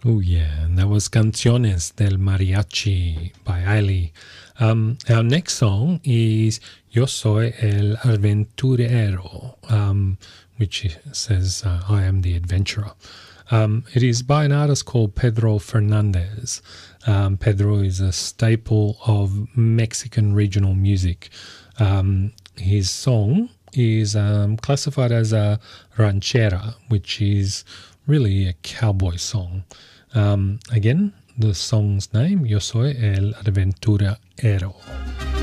Oh, yeah, and that was Canciones del Mariachi by Ailey. Our next song is Yo Soy el Aventurero, which says I am the adventurer. It is by an artist called Pedro Fernandez. Pedro is a staple of Mexican regional music. His song is classified as a ranchera, which is really a cowboy song. Again, the song's name, Yo Soy el Aventurero.